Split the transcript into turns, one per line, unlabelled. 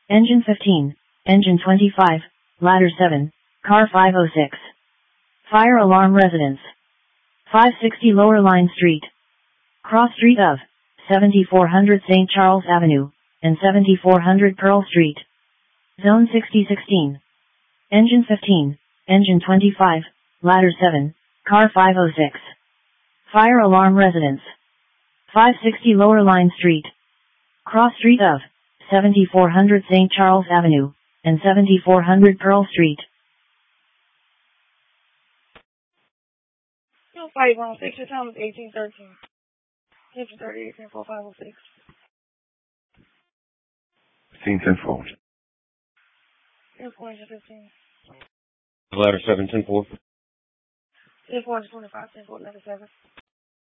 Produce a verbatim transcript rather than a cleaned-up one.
Engine fifteen, Engine twenty-five, Ladder seven, Car five oh six. Fire alarm residence. five sixty Lower Line Street. Cross street of seventy-four hundred Saint Charles Avenue, and seventy-four hundred Pearl Street. Zone sixty sixteen. Engine fifteen, Engine twenty-five, Ladder seven, Car five oh six. Fire alarm residence. five sixty Lower Line Street. Cross street of seventy-four hundred Saint Charles Avenue, and seventy-four hundred Pearl Street.
Five one six, your time is eighteen thirteen. Engine thirty-eight, ten four five oh six.
fifteen ten four.
ten four, engine fifteen.
Ladder seven ten four.
ten four, engine twenty-five, ten four, eleven seven.